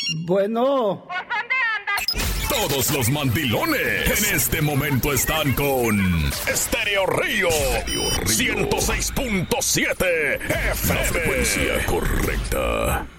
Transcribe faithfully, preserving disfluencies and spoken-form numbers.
Bueno. ¿Por dónde andas? Todos los mandilones en este momento están con Estéreo Río, ciento seis punto siete F M. La frecuencia correcta.